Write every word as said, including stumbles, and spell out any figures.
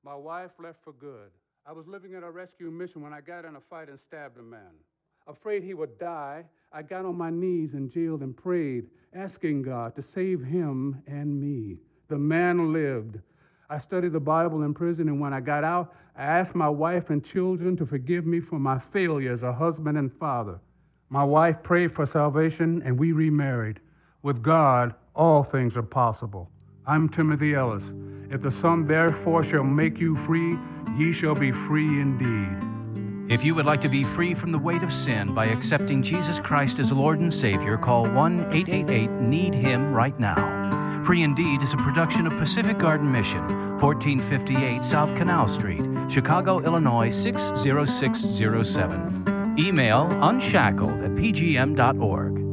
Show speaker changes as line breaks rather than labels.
My wife left for good. I was living at a rescue mission when I got in a fight and stabbed a man. Afraid he would die, I got on my knees in jail and prayed, asking God to save him and me. The man lived. I studied the Bible in prison, and when I got out, I asked my wife and children to forgive me for my failure as a husband and father. My wife prayed for salvation, and we remarried. With God, all things are possible. I'm Timothy Ellis. If the Son therefore shall make you free, ye shall be free indeed.
If you would like to be free from the weight of sin by accepting Jesus Christ as Lord and Savior, call one eight eight eight need him right now. Free Indeed is a production of Pacific Garden Mission, fourteen fifty-eight South Canal Street, Chicago, Illinois six zero six zero seven. Email unshackled at p g m dot org.